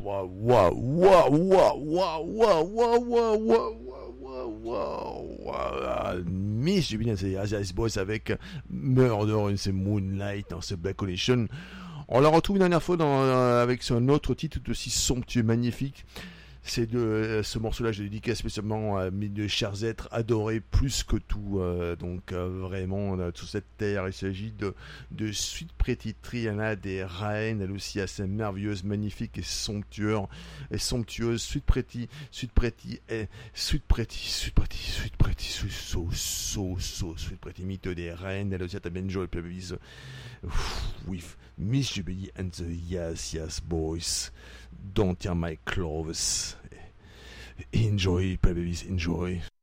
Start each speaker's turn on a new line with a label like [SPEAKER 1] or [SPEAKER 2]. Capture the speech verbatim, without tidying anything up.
[SPEAKER 1] Waouh, waouh, waouh, waouh, waouh, waouh, waouh, waouh, waouh, waouh, waouh. Miss Jubilee, c'est Ice Boys avec Murder in the Moonlight dans ce Black Collection. On la retrouve une dernière fois dans, euh, avec un autre titre aussi somptueux, magnifique. C'est de euh, ce morceau-là, je le dédicace spécialement à mes deux chers êtres adorés plus que tout. Euh, donc euh, vraiment, euh, sur cette terre, il s'agit de, de Sweet Pretty Triana des Reines, elle aussi assez merveilleuse, magnifique et somptueuse. Et somptueuse, Sweet Pretty, Sweet Pretty, et Sweet Pretty, Sweet Pretty, Sweet Pretty, Sweet So, So, So, Sweet Pretty, mythe des Reines, elle aussi à Benjo et Pebbles. With Miss Jubilee and the Yes Yes Boys. Don't tear my clothes. Enjoy, babies, enjoy.